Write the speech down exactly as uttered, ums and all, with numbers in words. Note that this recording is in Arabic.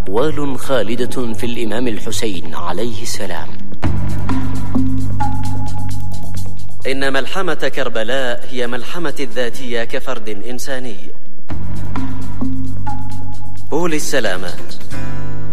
أقوال خالدة في الإمام الحسين عليه السلام. إن ملحمة كربلاء هي ملحمة الذاتية كفرد إنساني. قول السلامات.